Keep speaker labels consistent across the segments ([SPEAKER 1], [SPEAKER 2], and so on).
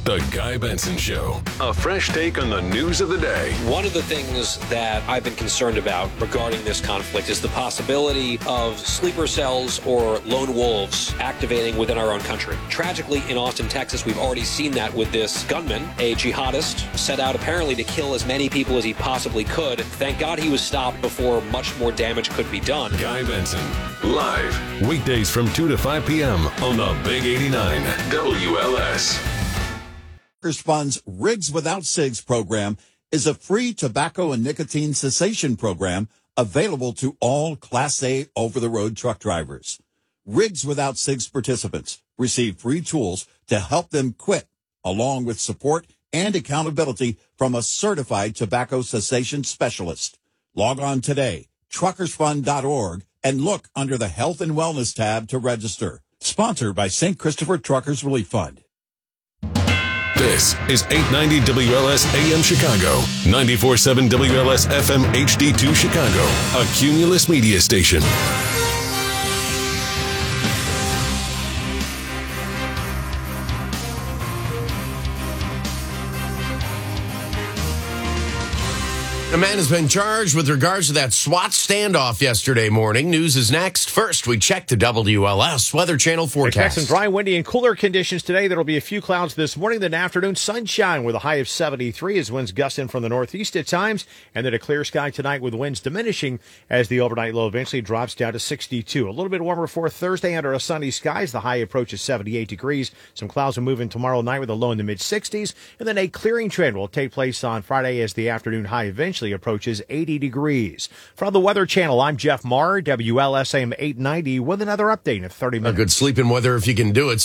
[SPEAKER 1] The Guy Benson Show. A fresh take on the news of the day.
[SPEAKER 2] One of the things that I've been concerned about regarding this conflict is the possibility of sleeper cells or lone wolves activating within our own country. Tragically, in Austin, Texas, we've already seen that with this gunman, a jihadist, set out apparently to kill as many people as he possibly could. Thank God he was stopped before much more damage could be done.
[SPEAKER 1] Guy Benson, live, weekdays from 2 to 5 p.m. on the Big 89 WLS.
[SPEAKER 3] Truckers Fund's Rigs Without Cigs program is a free tobacco and nicotine cessation program available to all Class A over-the-road truck drivers. Rigs Without Cigs participants receive free tools to help them quit, along with support and accountability from a certified tobacco cessation specialist. Log on today, truckersfund.org, and look under the Health and Wellness tab to register. Sponsored by St. Christopher Truckers Relief Fund.
[SPEAKER 1] This is 890 WLS AM Chicago, 94.7 WLS FM HD2 Chicago, a Cumulus media station.
[SPEAKER 4] A man has been charged with regards to that SWAT standoff yesterday morning. News is next. First, we check the WLS Weather Channel forecast.
[SPEAKER 5] Some dry, windy, and cooler conditions today. There will be a few clouds this morning, then afternoon sunshine with a high of 73 as winds gust in from the northeast at times, and then a clear sky tonight with winds diminishing as the overnight low eventually drops down to 62. A little bit warmer for Thursday under a sunny skies. The high approaches 78 degrees. Some clouds will move in tomorrow night with a low in the mid-60s, and then a clearing trend will take place on Friday as the afternoon high eventually approaches 80 degrees. From the Weather Channel, I'm Jeff Marr, WLSAM 890, with another update in 30 minutes.
[SPEAKER 4] A good sleeping weather if you can do it.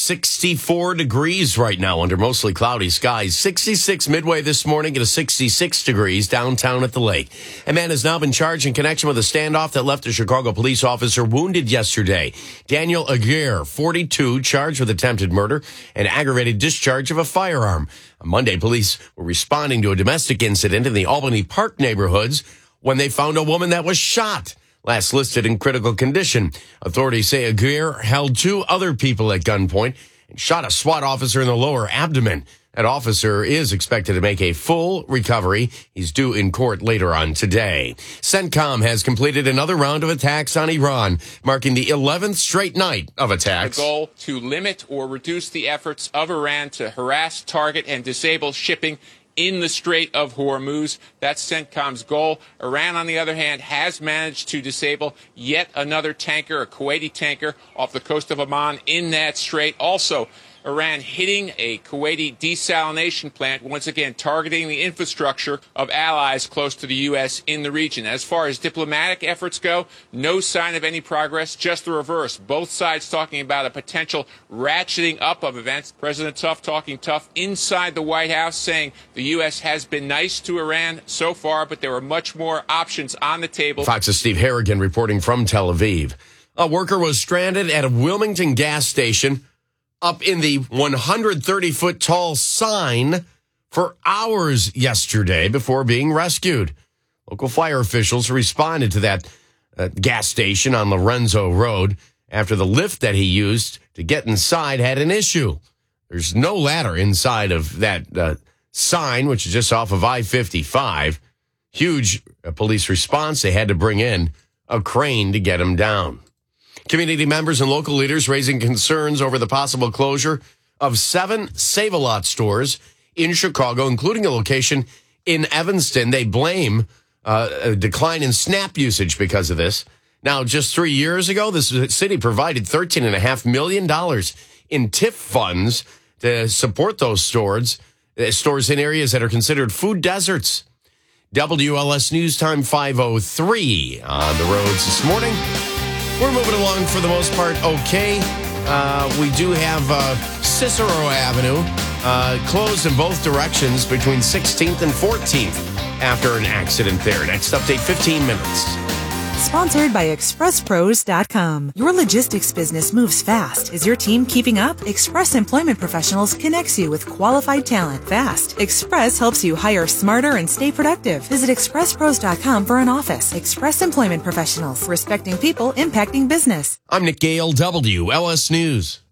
[SPEAKER 4] 64 degrees right now under mostly cloudy skies. 66 midway this morning at 66 degrees downtown at the lake. A man has now been charged in connection with a standoff that left a Chicago police officer wounded yesterday. Daniel Aguirre, 42, charged with attempted murder and aggravated discharge of a firearm. On Monday, police were responding to a domestic incident in the Albany Park neighborhoods when they found a woman that was shot, last listed in critical condition. Authorities say Aguirre held two other people at gunpoint and shot a SWAT officer in the lower abdomen. That officer is expected to make a full recovery. He's due in court later on today. CENTCOM has completed another round of attacks on Iran, marking the 11th straight night of attacks.
[SPEAKER 6] The goal to limit or reduce the efforts of Iran to harass, target, and disable shipping in the Strait of Hormuz. That's CENTCOM's goal. Iran, on the other hand, has managed to disable yet another tanker, a Kuwaiti tanker, off the coast of Oman in that strait. Also, Iran hitting a Kuwaiti desalination plant, once again targeting the infrastructure of allies close to the U.S. in the region. As far as diplomatic efforts go, no sign of any progress, just the reverse. Both sides talking about a potential ratcheting up of events. President Tuff talking tough inside the White House, saying the U.S. has been nice to Iran so far, but there are much more options on the table.
[SPEAKER 4] Fox's Steve Harrigan reporting from Tel Aviv. A worker was stranded at a Wilmington gas station up in the 130-foot tall sign for hours yesterday before being rescued. Local fire officials responded to that gas station on Lorenzo Road after the lift that he used to get inside had an issue. There's no ladder inside of that sign, which is just off of I-55. Huge police response. They had to bring in a crane to get him down. Community members and local leaders raising concerns over the possible closure of 7 Save-A-Lot stores in Chicago, including a location in Evanston. They blame a decline in SNAP usage because of this. Now, just 3 years ago, the city provided $13.5 million in TIF funds to support those stores in areas that are considered food deserts. WLS News Time 5:03 on the roads this morning. We're moving along for the most part okay. We do have Cicero Avenue closed in both directions between 16th and 14th after an accident there. Next update, 15 minutes.
[SPEAKER 7] Sponsored by ExpressPros.com. Your logistics business moves fast. Is your team keeping up? Express Employment Professionals connects you with qualified talent fast. Express helps you hire smarter and stay productive. Visit ExpressPros.com for an office. Express Employment Professionals. Respecting people, impacting business.
[SPEAKER 4] I'm Nick Gale, WLS News.